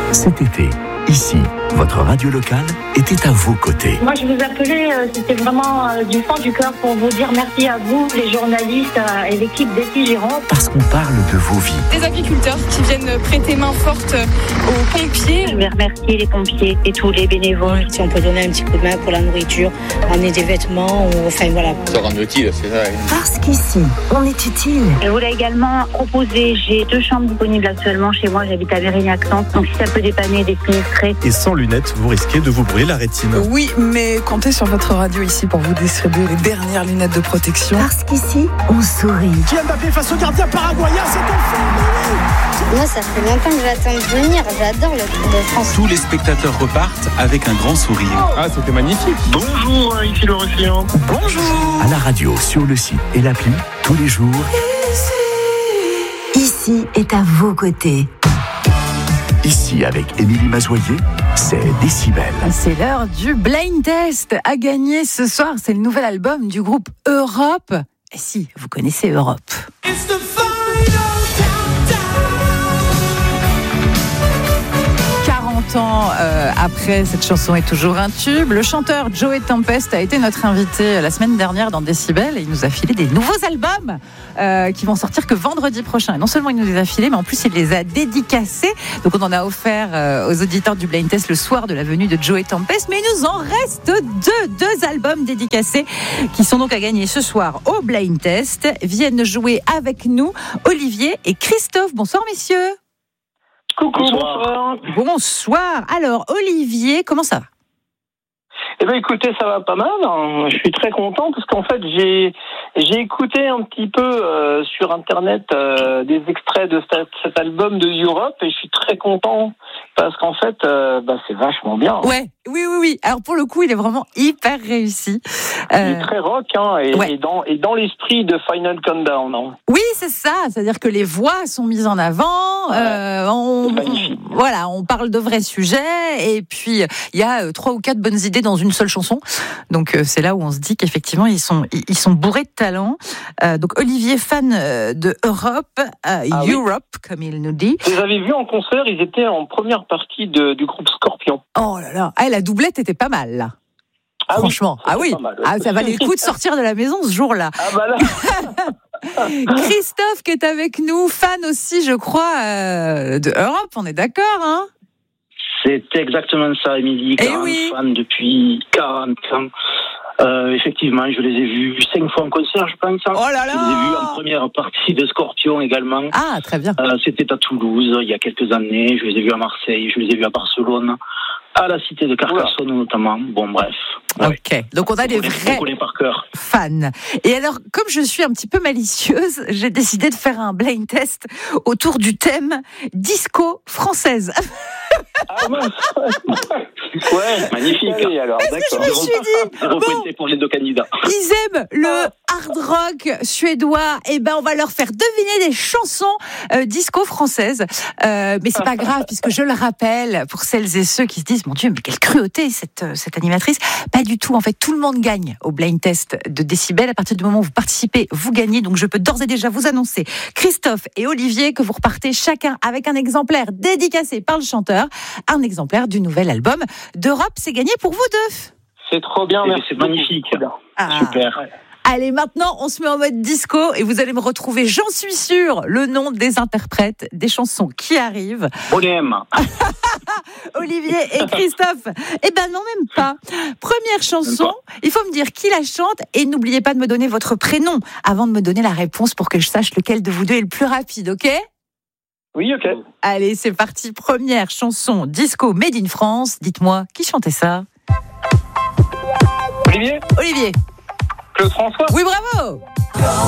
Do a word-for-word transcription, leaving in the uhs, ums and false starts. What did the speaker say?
Cet été, ici, votre radio locale était à vos côtés. Moi, je vous appelais, euh, c'était vraiment euh, du fond du cœur pour vous dire merci à vous, les journalistes euh, et l'équipe d'E T I Gironde. Parce qu'on parle de vos vies. Des agriculteurs qui viennent prêter main forte aux pompiers. Je vais remercier les pompiers et tous les bénévoles. Si on peut donner un petit coup de main pour la nourriture, emmener des vêtements, ou, enfin voilà. Ça rend utile, c'est ça. Parce qu'ici, on est utile. Je voulais également proposer, j'ai deux chambres disponibles actuellement chez moi, j'habite à Vérignac-Centre, donc si ça peut dépanner des sinistrés. Et sans lunettes, vous risquez de vous brûler la rétine. Oui, mais comptez sur votre radio ici pour vous distribuer les dernières lunettes de protection. Parce qu'ici, on sourit. Kylian Mbappé face au gardien paraguayen, c'est un fond. Moi, ça fait longtemps que j'attends de venir. J'adore le Tour de France. Tous les spectateurs repartent avec un grand sourire. Ah, c'était magnifique. Bonjour, ici le Océan. Bonjour. À la radio, sur le site et l'appli, tous les jours. Ici, ici est à vos côtés. Ici, avec Émilie Mazoyer, c'est Décibel. C'est l'heure du blind test à gagner ce soir. C'est le nouvel album du groupe Europe. Et si, vous connaissez Europe. It's the final quarante ans euh, après, cette chanson est toujours un tube. Le chanteur Joey Tempest a été notre invité la semaine dernière dans Décibel et il nous a filé des nouveaux albums euh, qui vont sortir que vendredi prochain. Et non seulement il nous les a filés, mais en plus il les a dédicacés. Donc on en a offert euh, aux auditeurs du Blind Test le soir de la venue de Joey Tempest. Mais il nous en reste deux, deux albums dédicacés qui sont donc à gagner ce soir au Blind Test. Viennent jouer avec nous Olivier et Christophe. Bonsoir messieurs. Coucou, bonsoir. Bonsoir. Alors, Olivier, comment ça va ? Eh bien, écoutez, ça va pas mal. Je suis très content parce qu'en fait, j'ai j'ai écouté un petit peu euh, sur Internet euh, des extraits de cet, cet album de Europe et je suis très content parce qu'en fait, euh, bah, c'est vachement bien. Ouais, oui, oui, oui. Alors, pour le coup, il est vraiment hyper réussi. Euh... Il est très rock hein, et, ouais. et, dans, et dans l'esprit de Final Countdown. Hein. Oui, c'est ça. C'est-à-dire que les voix sont mises en avant. Ouais, euh, on, c'est magnifique. On, voilà, on parle de vrais sujets et puis il y a euh, trois ou quatre bonnes idées dans une seule chanson. Donc euh, c'est là où on se dit qu'effectivement ils sont ils sont bourrés de talent. Euh, donc Olivier, fan euh, de Europe, euh, ah, Europe oui. Comme il nous dit. Vous avez vu en concert, ils étaient en première partie de, du groupe Scorpion. Oh là là, ah, la doublette était pas mal là. Ah franchement, oui, ah oui, mal, ouais. Ah, ça valait le coup de sortir de la maison ce jour-là. Ah bah là. Christophe qui est avec nous, fan aussi, je crois, euh, de Europe. On est d'accord, hein? C'est exactement ça, Émilie. Eh oui. Fan depuis quarante ans. Euh, effectivement, je les ai vus cinq fois en concert, je pense. Oh là là. Je les ai vus en première partie de Scorpion également. Ah, très bien. Euh, c'était à Toulouse, il y a quelques années. Je les ai vus à Marseille, je les ai vus à Barcelone, à la cité de Carcassonne notamment. Bon, bref. Ouais. Ok, donc on a des vrais par cœur. fans. Et alors, comme je suis un petit peu malicieuse, j'ai décidé de faire un blind test autour du thème disco française. Ah mince. Ouais, magnifique. Allez, alors, parce d'accord. que je me suis dit, bon, bon, pour les deux candidats. Ils aiment le hard rock suédois, et ben on va leur faire deviner des chansons euh, disco françaises. Euh, mais c'est pas grave, puisque je le rappelle, pour celles et ceux qui se disent, mon Dieu, mais quelle cruauté cette, cette animatrice. Pas du tout, en fait, tout le monde gagne au blind test de Décibel. À partir du moment où vous participez, vous gagnez. Donc je peux d'ores et déjà vous annoncer, Christophe et Olivier, que vous repartez chacun avec un exemplaire dédicacé par le chanteur, un exemplaire du nouvel album d'Europe. C'est gagné pour vous deux. C'est trop bien, merci. C'est magnifique. Ah. Super. Allez, maintenant, on se met en mode disco et vous allez me retrouver, j'en suis sûre, le nom des interprètes des chansons qui arrivent. Bonhomme. Olivier et Christophe. Eh ben non, même pas. Première chanson, il faut me dire qui la chante et n'oubliez pas de me donner votre prénom avant de me donner la réponse pour que je sache lequel de vous deux est le plus rapide, ok ? Oui, ok. Allez, c'est parti. Première chanson disco made in France. Dites-moi, qui chantait ça ? Olivier ? Olivier. Claude François ? Oui, bravo.